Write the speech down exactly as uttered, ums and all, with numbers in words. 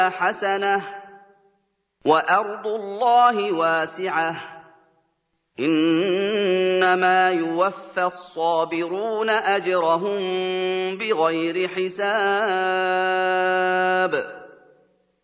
حَسَنَةٌ ۗ وَأَرْضُ اللَّهِ وَاسِعَةٌ ۗ إِنَّمَا يُوَفَّى الصَّابِرُونَ أَجْرَهُم بِغَيْرِ حِسَابٍ